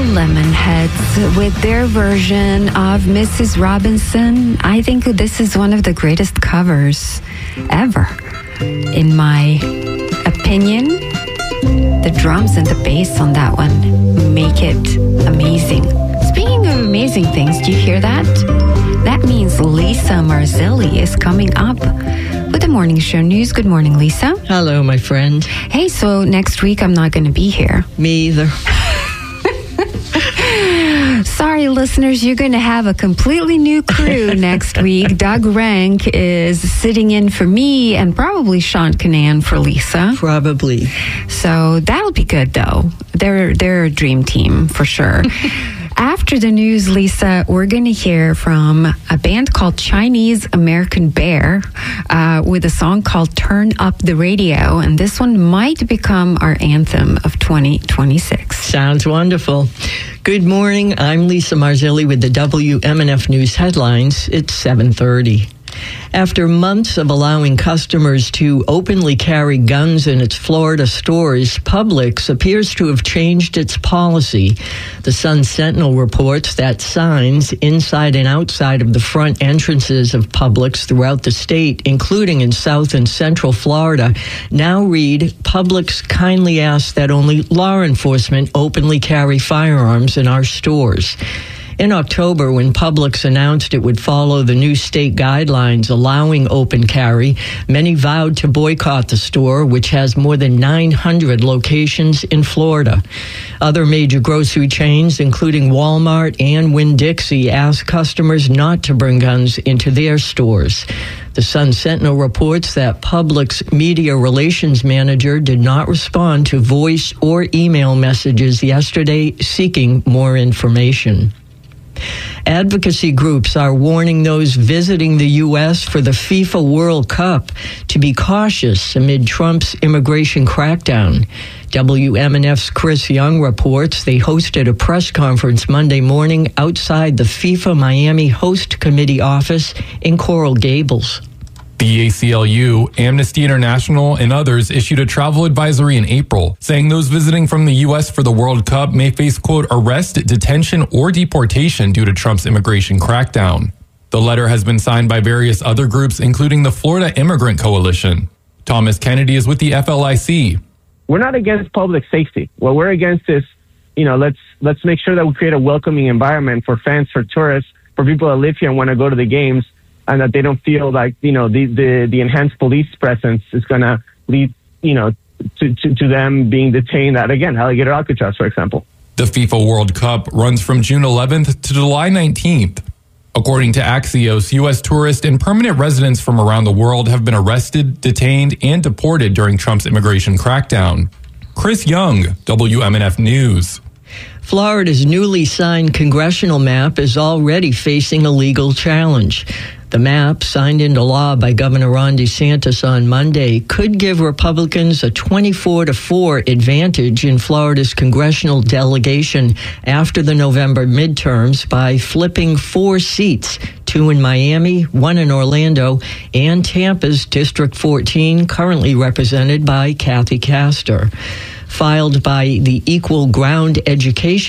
Lemonheads with their version of Mrs. Robinson. I think this is one of the greatest covers ever, in my opinion. The drums and the bass on that one make it amazing. Speaking of amazing things, do you hear that? That means Lisa Marzilli is coming up with the Morning Show News. Good morning, Lisa. Hello, my friend. Hey, so next week I'm not going to be here. Me either. Sorry, listeners, you're going to have a completely new crew next week. Doug Rank is sitting in for me and probably Sean Canan for Lisa. Probably. So that'll be good, though. They're a dream team for sure. After the news, Lisa, we're going to hear from a band called Chinese American Bear with a song called Turn Up the Radio. And this one might become our anthem of 2026. Sounds wonderful. Good morning. I'm Lisa Marzilli with the WMNF News headlines. It's 7:30. After months of allowing customers to openly carry guns in its Florida stores, Publix appears to have changed its policy. The Sun-Sentinel reports that signs inside and outside of the front entrances of Publix throughout the state, including in South and Central Florida, now read, Publix kindly asks that only law enforcement openly carry firearms in our stores. In October, when Publix announced it would follow the new state guidelines allowing open carry, many vowed to boycott the store, which has more than 900 locations in Florida. Other major grocery chains, including Walmart and Winn-Dixie, asked customers not to bring guns into their stores. The Sun-Sentinel reports that Publix media relations manager did not respond to voice or email messages yesterday seeking more information. Advocacy groups are warning those visiting the U.S. for the FIFA World Cup to be cautious amid Trump's immigration crackdown. WMNF's Chris Young reports they hosted a press conference Monday morning outside the FIFA Miami Host Committee office in Coral Gables. The ACLU, Amnesty International, and others issued a travel advisory in April, saying those visiting from the U.S. for the World Cup may face, quote, arrest, detention, or deportation due to Trump's immigration crackdown. The letter has been signed by various other groups, including the Florida Immigrant Coalition. Thomas Kennedy is with the FLIC. We're not against public safety. What we're against is, let's make sure that we create a welcoming environment for fans, for tourists, for people that live here and want to go to the games, and that they don't feel like, the enhanced police presence is going to lead, to them being detained at, again, Alligator Alcatraz, for example. The FIFA World Cup runs from June 11th to July 19th. According to Axios, U.S. tourists and permanent residents from around the world have been arrested, detained, and deported during Trump's immigration crackdown. Chris Young, WMNF News. Florida's newly signed congressional map is already facing a legal challenge. The map, signed into law by Governor Ron DeSantis on Monday, could give Republicans a 24-4 advantage in Florida's congressional delegation after the November midterms by flipping 4 seats, 2 in Miami, 1 in Orlando, and Tampa's District 14, currently represented by Kathy Castor. Filed by the Equal Ground Education